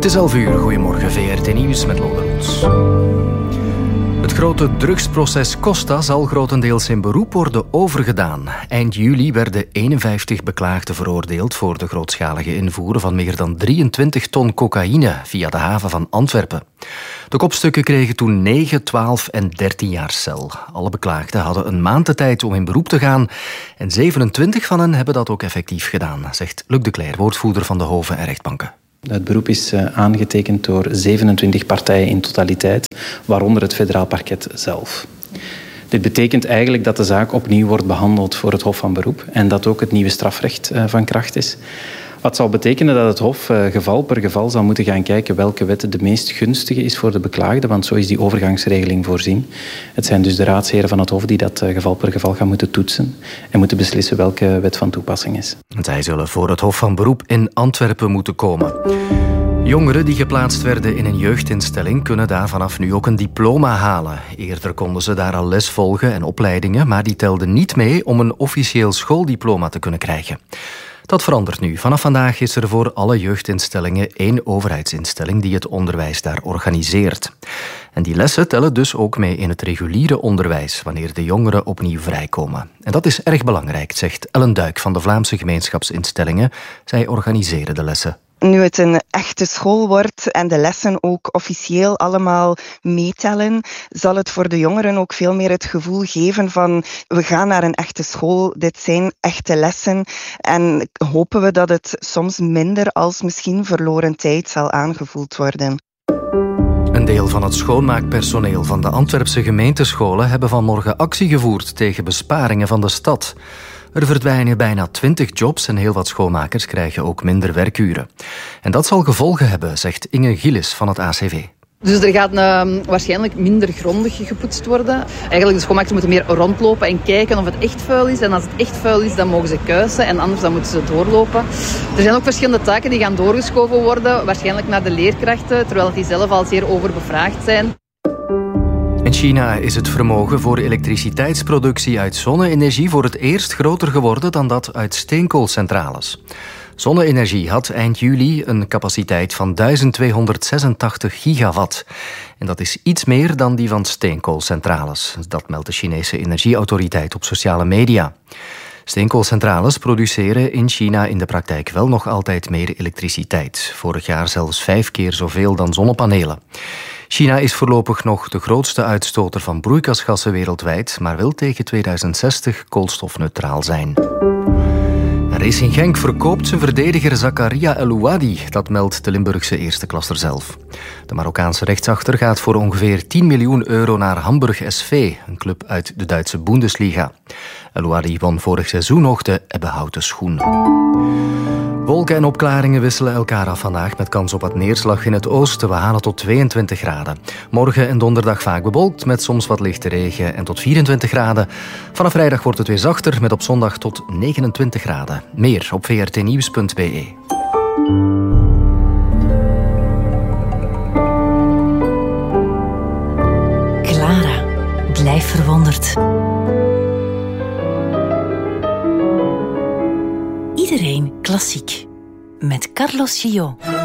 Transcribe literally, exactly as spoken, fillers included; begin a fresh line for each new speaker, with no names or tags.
Het is elf uur. Goedemorgen, V R T Nieuws met Lode Roels. Het grote drugsproces Costa zal grotendeels in beroep worden overgedaan. Eind juli werden eenenvijftig beklaagden veroordeeld voor de grootschalige invoer van meer dan drieëntwintig ton cocaïne via de haven van Antwerpen. De kopstukken kregen toen negen, twaalf en dertien jaar cel. Alle beklaagden hadden een maand de tijd om in beroep te gaan en zevenentwintig van hen hebben dat ook effectief gedaan, zegt Luc de Cler, woordvoerder van de Hoven en rechtbanken.
Het beroep is aangetekend door zevenentwintig partijen in totaliteit, waaronder het federaal parket zelf. Dit betekent eigenlijk dat de zaak opnieuw wordt behandeld voor het Hof van Beroep en dat ook het nieuwe strafrecht van kracht is. Wat zal betekenen dat het Hof geval per geval zal moeten gaan kijken welke wet de meest gunstige is voor de beklaagde, want zo is die overgangsregeling voorzien. Het zijn dus de raadsheren van het Hof die dat geval per geval gaan moeten toetsen en moeten beslissen welke wet van toepassing is.
Zij zullen voor het Hof van Beroep in Antwerpen moeten komen. Jongeren die geplaatst werden in een jeugdinstelling kunnen daar vanaf nu ook een diploma halen. Eerder konden ze daar al les volgen en opleidingen, maar die telden niet mee om een officieel schooldiploma te kunnen krijgen. Dat verandert nu. Vanaf vandaag is er voor alle jeugdinstellingen één overheidsinstelling die het onderwijs daar organiseert. En die lessen tellen dus ook mee in het reguliere onderwijs wanneer de jongeren opnieuw vrijkomen. En dat is erg belangrijk, zegt Ellen Duik van de Vlaamse gemeenschapsinstellingen. Zij organiseren de lessen.
Nu het een echte school wordt en de lessen ook officieel allemaal meetellen, zal het voor de jongeren ook veel meer het gevoel geven van we gaan naar een echte school, dit zijn echte lessen en hopen we dat het soms minder als misschien verloren tijd zal aangevoeld worden.
Een deel van het schoonmaakpersoneel van de Antwerpse gemeentescholen hebben vanmorgen actie gevoerd tegen besparingen van de stad. Er verdwijnen bijna twintig jobs en heel wat schoonmakers krijgen ook minder werkuren. En dat zal gevolgen hebben, zegt Inge Gillis van het A C V.
Dus er gaat uh, waarschijnlijk minder grondig gepoetst worden. Eigenlijk de schoonmakers moeten meer rondlopen en kijken of het echt vuil is. En als het echt vuil is, dan mogen ze kuisen en anders dan moeten ze doorlopen. Er zijn ook verschillende taken die gaan doorgeschoven worden, waarschijnlijk naar de leerkrachten, terwijl die zelf al zeer overbevraagd zijn.
In China is het vermogen voor elektriciteitsproductie uit zonne-energie voor het eerst groter geworden dan dat uit steenkoolcentrales. Zonne-energie had eind juli een capaciteit van duizend tweehonderdzesentachtig gigawatt. En dat is iets meer dan die van steenkoolcentrales. Dat meldt de Chinese energieautoriteit op sociale media. Steenkoolcentrales produceren in China in de praktijk wel nog altijd meer elektriciteit. Vorig jaar zelfs vijf keer zoveel dan zonnepanelen. China is voorlopig nog de grootste uitstoter van broeikasgassen wereldwijd, maar wil tegen tweeduizend zestig koolstofneutraal zijn. Racing Genk verkoopt zijn verdediger Zakaria El-Ouadi, dat meldt de Limburgse eerste klasser zelf. De Marokkaanse rechtsachter gaat voor ongeveer tien miljoen euro naar Hamburg S V, een club uit de Duitse Bundesliga. El-Ouadi won vorig seizoen nog de ebbenhouten schoen. Wolken en opklaringen wisselen elkaar af vandaag met kans op wat neerslag in het oosten. We halen tot tweeëntwintig graden. Morgen en donderdag vaak bewolkt met soms wat lichte regen en tot vierentwintig graden. Vanaf vrijdag wordt het weer zachter met op zondag tot negenentwintig graden. Meer op v r t nieuws punt b e.
Clara, blijf verwonderd. Iedereen klassiek. Met Carlos Gillot.